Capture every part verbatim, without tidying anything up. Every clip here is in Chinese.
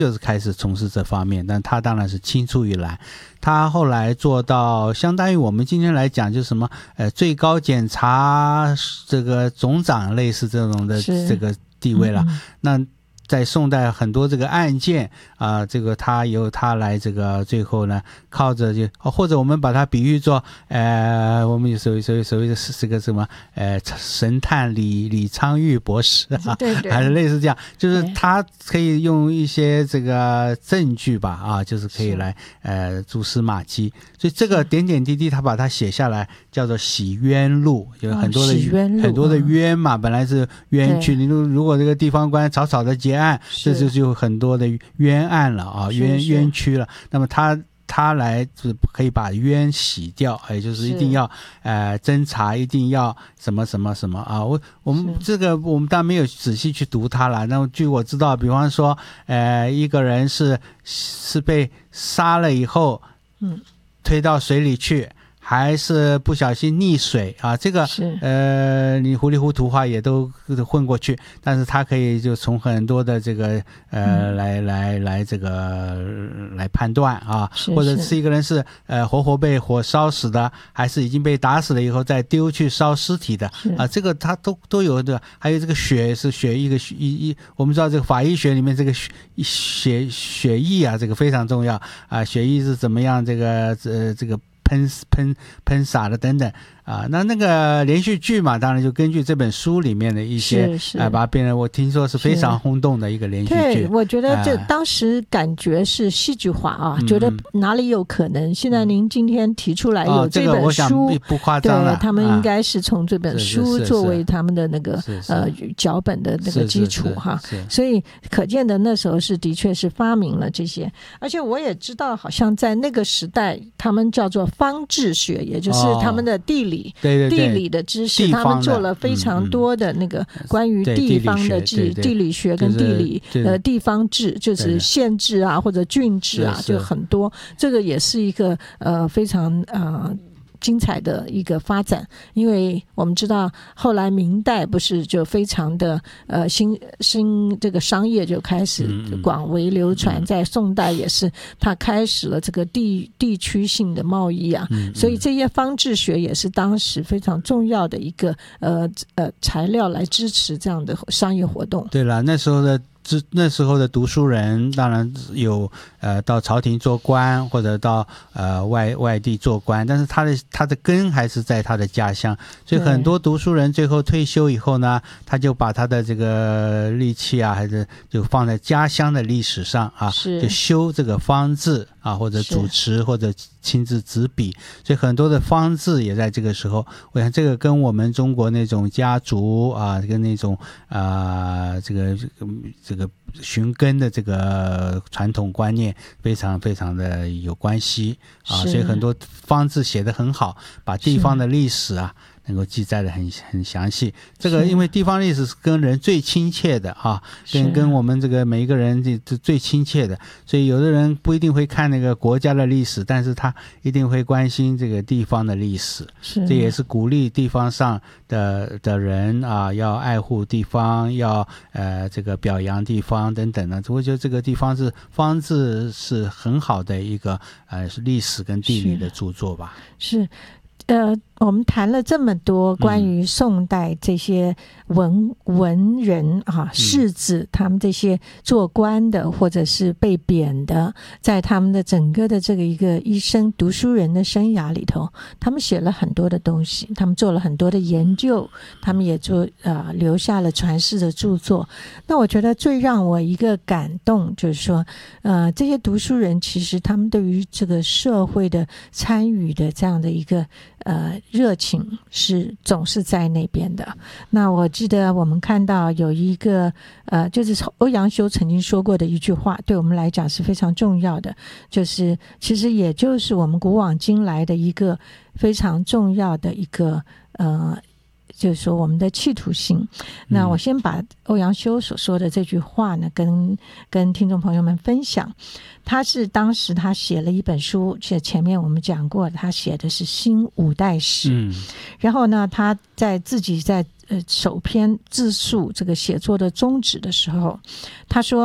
就是开始从事这方面，但他当然是青出于蓝。他后来做到相当于我们今天来讲就是什么呃最高检察这个总长类似这种的这个地位了。嗯、那在宋代很多这个案件啊、呃，这个他由他来这个最后呢，靠着就或者我们把它比喻作呃，我们有所谓所谓所谓的是这个什么呃神探李李昌钰博士啊， 对对， 还是类似这样，就是他可以用一些这个证据吧啊，就是可以来呃蛛丝马迹，所以这个点点滴滴他把它写下来，叫做洗冤录，有很多的、哦、很多的冤嘛，本来是冤屈，你如果这个地方官草草的结案，这就就很多的冤案了啊，冤冤屈了。那么他他来是可以把冤洗掉，也就是一定要呃侦查，一定要什么什么什么啊。我我们这个我们当然没有仔细去读它了。那么据我知道，比方说呃一个人是是被杀了以后，嗯，推到水里去。还是不小心溺水啊，这个呃你糊里糊涂话也都混过去，但是他可以就从很多的这个呃、嗯、来来来这个来判断啊， 是是或者是一个人是呃活活被火烧死的，还是已经被打死了以后再丢去烧尸体的啊，这个他都都有的。还有这个血是血一个一一，我们知道这个法医学里面这个血血血液啊，这个非常重要啊，血液是怎么样这个呃这个。喷喷喷洒的等等啊，那那个连续剧嘛，当然就根据这本书里面的一些啊，把它变成我听说是非常轰动的一个连续剧。 对，我觉得这当时感觉是戏剧化啊，嗯、觉得哪里有可能？现在您今天提出来有这本书，哦、这个我想不夸张了， 对，他们应该是从这本书作为他们的那个呃脚本的那个基础哈，所以可见的那时候是的确是发明了这些，而且我也知道，好像在那个时代，他们叫做方志学，也就是他们的地理。 哦、对对对， 地理的知识，他们做了非常多的那个关于地方的地、嗯、地理学跟地理呃地方志，就是县志啊或者郡志啊，就很多。这个也是一个呃非常呃。精彩的一个发展，因为我们知道后来明代不是就非常的呃新新这个商业就开始广为流传，嗯嗯、在宋代也是它开始了这个地地区性的贸易啊，嗯嗯、所以这些方志学也是当时非常重要的一个呃呃材料来支持这样的商业活动。 对了，那时候的。那时候的读书人当然有呃到朝廷做官，或者到呃外外地做官，但是他的他的根还是在他的家乡，所以很多读书人最后退休以后呢，他就把他的这个力气啊，还是就放在家乡的历史上啊，就修这个方志啊，或者主持或者亲自执笔，所以很多的方志也在这个时候。我想这个跟我们中国那种家族啊，跟那种啊、呃、这个这个寻根的这个传统观念非常非常的有关系啊，所以很多方志写得很好，把地方的历史啊能够记载的很很详细。这个因为地方历史是跟人最亲切的啊，跟跟我们这个每一个人这最亲切的，所以有的人不一定会看那个国家的历史，但是他一定会关心这个地方的历史。这也是鼓励地方上的的人啊，要爱护地方，要呃这个表扬地方等等的。我觉得这个地方是方志是很好的一个呃历史跟地理的著作吧。 是。是呃，我们谈了这么多关于宋代这些文文人啊、士子，他们这些做官的或者是被贬的，在他们的整个的这个一个一生读书人的生涯里头，他们写了很多的东西，他们做了很多的研究，他们也做呃留下了传世的著作。那我觉得最让我一个感动就是说，呃，这些读书人其实他们对于这个社会的参与的这样的一个呃，热情是总是在那边的。那我记得我们看到有一个呃，就是欧阳修曾经说过的一句话，对我们来讲是非常重要的，就是其实也就是我们古往今来的一个非常重要的一个呃。就是说我们的企图心。那我先把欧阳修所说的这句话呢，跟跟听众朋友们分享。他是当时他写了一本书，其实前面我们讲过，他写的是新五代史。嗯，然后呢，他在自己在呃首篇自述这个写作的宗旨的时候，他说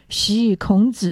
习以孔子